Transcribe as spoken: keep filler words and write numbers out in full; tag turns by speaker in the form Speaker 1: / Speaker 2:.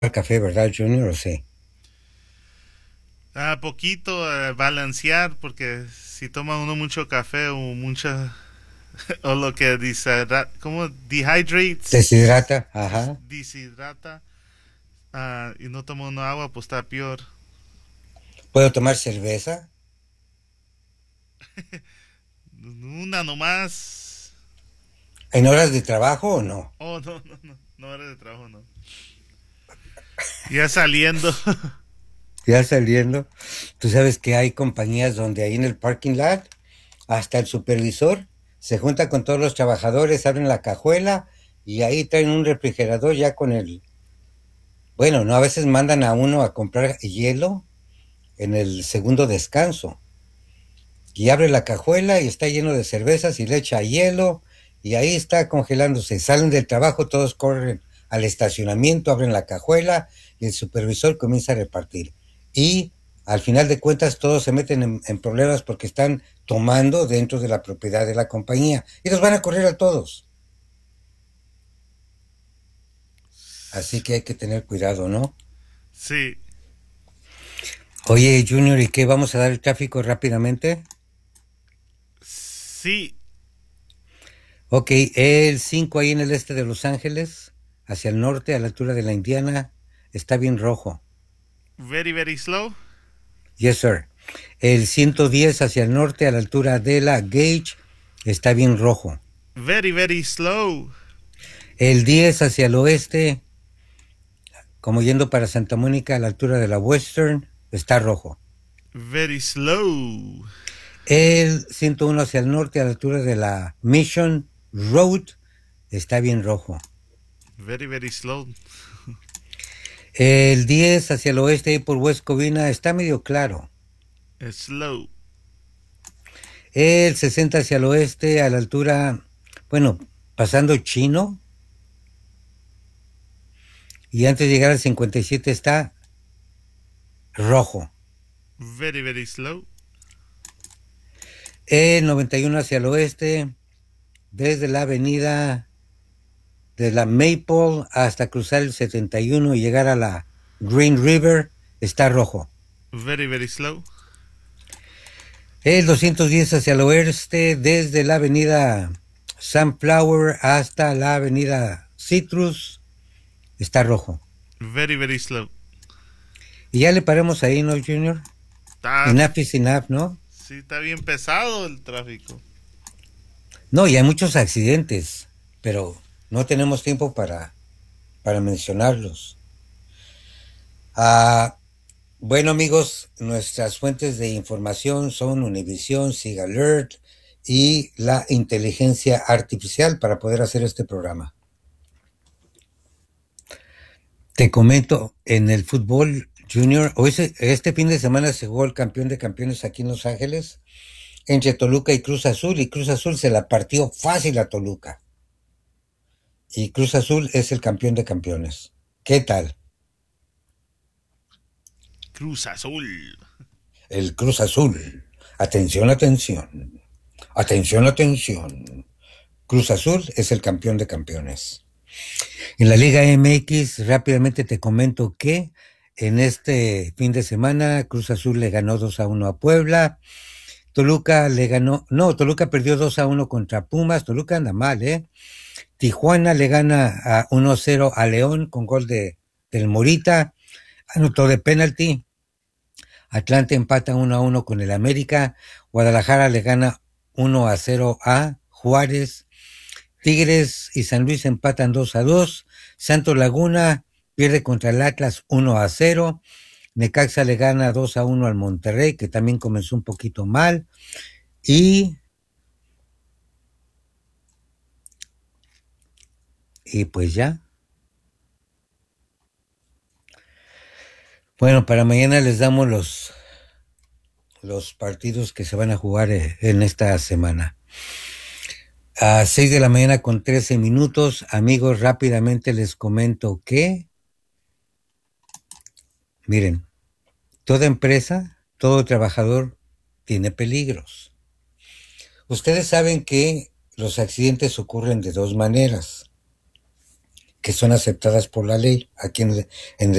Speaker 1: El café, ¿verdad, Junior? ¿O sí?
Speaker 2: A poquito, eh, balancear, porque si toma uno mucho café o mucha, o lo que dice, ¿cómo? Dehydrates,
Speaker 1: Deshidrata,
Speaker 2: des-
Speaker 1: ajá.
Speaker 2: deshidrata, ah, y no toma uno agua, pues está peor.
Speaker 1: ¿Puedo tomar cerveza?
Speaker 2: Una nomás.
Speaker 1: ¿En horas de trabajo o no?
Speaker 2: Oh, no, no, no, no era de trabajo, no. Ya saliendo.
Speaker 1: Ya saliendo. Tú sabes que hay compañías donde ahí en el parking lot, hasta el supervisor se junta con todos los trabajadores, abren la cajuela y ahí traen un refrigerador ya con el... Bueno, no, a veces mandan a uno a comprar hielo en el segundo descanso. Y abre la cajuela y está lleno de cervezas y le echa hielo y ahí está congelándose. Salen del trabajo, todos corren al estacionamiento, abren la cajuela y el supervisor comienza a repartir. Y al final de cuentas todos se meten en, en problemas porque están tomando dentro de la propiedad de la compañía y los van a correr a todos. Así que hay que tener cuidado, ¿no?
Speaker 2: Sí,
Speaker 1: Oye, Junior, ¿y qué? ¿Vamos a dar el tráfico rápidamente?
Speaker 2: sí,
Speaker 1: Ok, el cinco ahí en el este de Los Ángeles, hacia el norte, a la altura de la Indiana, está bien rojo.
Speaker 2: very, very slow.
Speaker 1: Yes, sir. El ciento diez hacia el norte, a la altura de la Gage, está bien rojo.
Speaker 2: Very, very slow.
Speaker 1: El diez hacia el oeste, como yendo para Santa Mónica, a la altura de la Western, está rojo.
Speaker 2: Very slow.
Speaker 1: El ciento uno hacia el norte, a la altura de la Mission Road, está bien rojo.
Speaker 2: Very, very slow.
Speaker 1: El diez hacia el oeste, por West Covina, está medio claro.
Speaker 2: Slow.
Speaker 1: El sesenta hacia el oeste, a la altura, bueno, pasando Chino, y antes de llegar al cincuenta y siete está rojo.
Speaker 2: Very, very slow.
Speaker 1: El noventa y uno hacia el oeste, desde la avenida de la Maple hasta cruzar el setenta y uno y llegar a la Green River, está rojo.
Speaker 2: Very, very slow.
Speaker 1: El doscientos diez hacia el oeste, desde la avenida Sunflower hasta la avenida Citrus, está rojo.
Speaker 2: Very, very slow.
Speaker 1: Y ya le paramos ahí, ¿no, Junior?
Speaker 2: Está,
Speaker 1: Enough is enough, ¿no?
Speaker 2: sí, está bien pesado el tráfico.
Speaker 1: No, y hay muchos accidentes, pero no tenemos tiempo para, para mencionarlos. Ah, bueno, amigos, nuestras fuentes de información son Univision, Sig Alert y la inteligencia artificial para poder hacer este programa. Te comento, en el fútbol junior, hoy se- este fin de semana se jugó el campeón de campeones aquí en Los Ángeles, entre Toluca y Cruz Azul, y Cruz Azul se la partió fácil a Toluca. Y Cruz Azul es el campeón de campeones. ¿Qué tal?
Speaker 2: Cruz Azul.
Speaker 1: El Cruz Azul. Atención, atención. Atención, atención. Cruz Azul es el campeón de campeones. En la Liga M X, rápidamente te comento que en este fin de semana Cruz Azul le ganó dos a uno a Puebla. Toluca le ganó, no, Toluca perdió dos a uno contra Pumas. Toluca anda mal, ¿eh? Tijuana le gana a uno cero a León con gol de, del Morita. Anotó de penalti. Atlante empata uno a uno con el América. Guadalajara le gana uno a cero a Juárez. Tigres y San Luis empatan dos a dos. Santos Laguna pierde contra el Atlas uno a cero. Necaxa le gana dos a uno al Monterrey, que también comenzó un poquito mal. Y, y pues ya. Bueno, para mañana les damos los, los partidos que se van a jugar eh, en esta semana. A seis de la mañana con trece minutos, amigos, rápidamente les comento que, miren, toda empresa, todo trabajador tiene peligros. Ustedes saben que los accidentes ocurren de dos maneras, que son aceptadas por la ley aquí en, en